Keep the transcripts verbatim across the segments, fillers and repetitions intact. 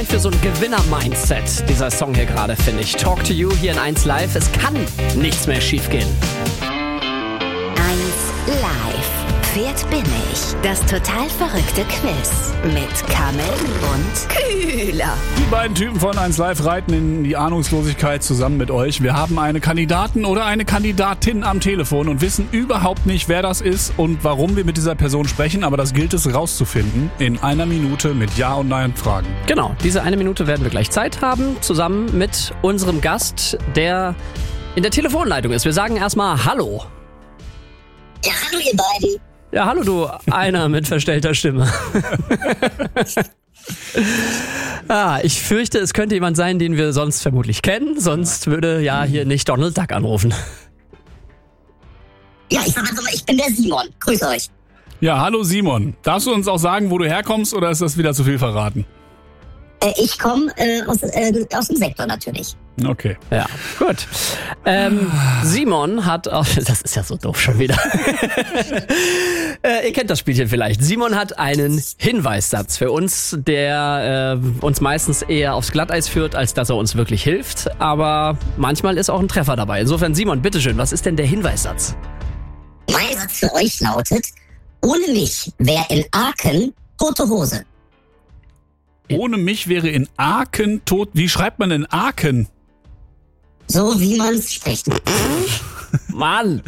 Für so ein Gewinner-Mindset, dieser Song hier gerade, finde ich. Talk to You hier in eins Live. Es kann nichts mehr schief gehen. eins Live. Pferd bin ich. Das total verrückte Quiz mit Kamel und Kühler. Die beiden Typen von eins Live reiten in die Ahnungslosigkeit zusammen mit euch. Wir haben eine Kandidaten oder eine Kandidatin am Telefon und wissen überhaupt nicht, wer das ist und warum wir mit dieser Person sprechen. Aber das gilt es rauszufinden in einer Minute mit Ja- und Nein-Fragen. Genau, diese eine Minute werden wir gleich Zeit haben, zusammen mit unserem Gast, der in der Telefonleitung ist. Wir sagen erstmal Hallo. Ja, hallo ihr beiden. Ja, hallo du, einer mit verstellter Stimme. ah, ich fürchte, es könnte jemand sein, den wir sonst vermutlich kennen. Sonst würde ja hier nicht Donald Duck anrufen. Ja, ich sag mal so, ich bin der Simon. Grüß euch. Ja, hallo Simon. Darfst du uns auch sagen, wo du herkommst, oder ist das wieder zu viel verraten? Äh, ich komme äh, aus, äh, aus dem Sektor natürlich. Okay. Ja, gut. Ähm, Simon hat auch, das ist ja so doof schon wieder. äh, ihr kennt das Spielchen vielleicht. Simon hat einen Hinweissatz für uns, der äh, uns meistens eher aufs Glatteis führt, als dass er uns wirklich hilft. Aber manchmal ist auch ein Treffer dabei. Insofern, Simon, bitteschön, was ist denn der Hinweissatz? Mein Satz für euch lautet: Ohne mich wäre in Aachen tote Hose. Ohne mich wäre in Aachen tot. Wie schreibt man in Aachen? So wie man es spricht. Mann!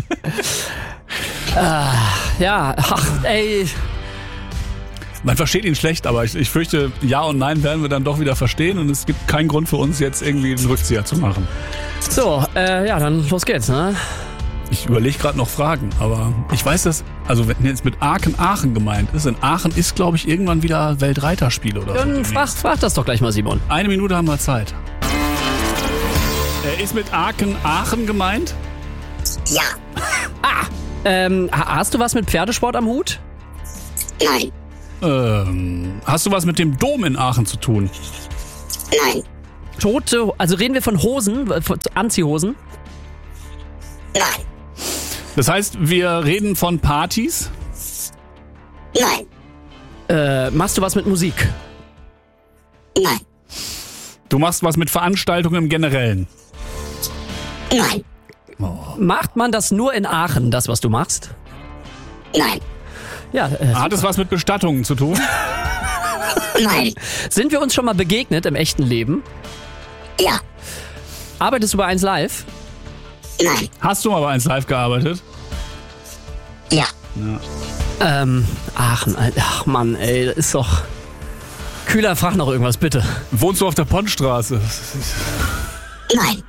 äh, ja, ach, ey. Man versteht ihn schlecht, aber ich, ich fürchte, Ja und Nein werden wir dann doch wieder verstehen und es gibt keinen Grund für uns, jetzt irgendwie einen Rückzieher zu machen. So, äh, ja, dann los geht's, ne? Ich überlege gerade noch Fragen, aber ich weiß, dass, also wenn jetzt mit Aachen Aachen gemeint ist, in Aachen ist, glaube ich, irgendwann wieder Weltreiterspiel oder so. Dann frag, frag das doch gleich mal, Simon. Eine Minute haben wir Zeit. Äh, ist mit Aachen Aachen gemeint? Ja. Ah! Ähm, ha- hast du was mit Pferdesport am Hut? Nein. Ähm, hast du was mit dem Dom in Aachen zu tun? Nein. Tote, also reden wir von Hosen, von Anziehhosen? Nein. Das heißt, wir reden von Partys? Nein. Äh, machst du was mit Musik? Nein. Du machst was mit Veranstaltungen im Generellen? Nein. Macht man das nur in Aachen, das, was du machst? Nein. Ja, äh, Hat es was mit Bestattungen zu tun? Nein. sind wir uns schon mal begegnet im echten Leben? Ja. Arbeitest du bei eins Live? Nein. Hast du mal bei eins Live gearbeitet? Ja. Ähm, Aachen, Alter. Ach Mann, ey, das ist doch... Kühler, frag noch irgendwas, bitte. Wohnst du auf der Pontstraße? Nein.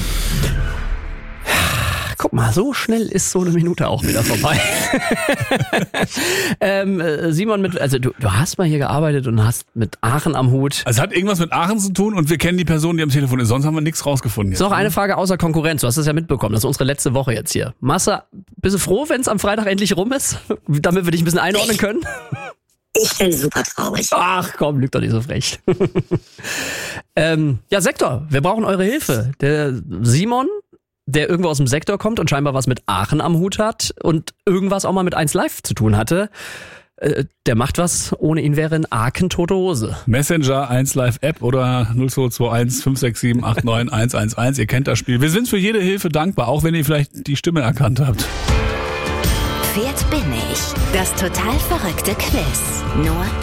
Guck mal, so schnell ist so eine Minute auch wieder vorbei. ähm, äh, Simon, mit, also du, du hast mal hier gearbeitet und hast mit Aachen am Hut. Also es hat irgendwas mit Aachen zu tun und wir kennen die Person, die am Telefon ist. Sonst haben wir nichts rausgefunden. Ist noch eine Frage außer Konkurrenz. Du hast es ja mitbekommen. Das ist unsere letzte Woche jetzt hier. Massa, bist du froh, wenn es am Freitag endlich rum ist? Damit wir dich ein bisschen einordnen können? Ich bin super traurig. Ach komm, lüg doch nicht so frech. ähm, ja, Sektor, wir brauchen eure Hilfe. Der Simon, der irgendwo aus dem Sektor kommt und scheinbar was mit Aachen am Hut hat und irgendwas auch mal mit eins Live zu tun hatte, äh, der macht was, ohne ihn wäre in Aachen tote Hose. Messenger, eins Live App oder null zwei zwei eins fünf sechs sieben acht neun eins eins eins. Ihr kennt das Spiel. Wir sind für jede Hilfe dankbar, auch wenn ihr vielleicht die Stimme erkannt habt. Pferd bin ich. Das total verrückte Quiz. Nur